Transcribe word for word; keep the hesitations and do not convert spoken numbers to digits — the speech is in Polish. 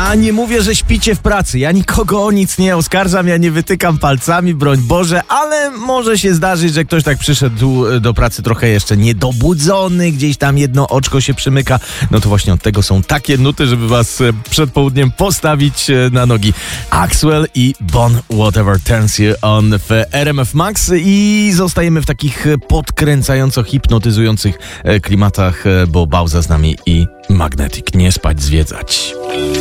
Ja nie mówię, że śpicie w pracy. Ja nikogo o nic nie oskarżam, ja nie wytykam palcami, broń Boże, ale może się zdarzyć, że ktoś tak przyszedł do pracy trochę jeszcze niedobudzony, gdzieś tam jedno oczko się przymyka. No to właśnie od tego są takie nuty, żeby was przed południem postawić na nogi. Axwell i Bon Whatever Turns You On w R M F Max i zostajemy w takich podkręcająco hipnotyzujących klimatach, bo Bauza z nami i Magnetic. Nie spać, zwiedzać.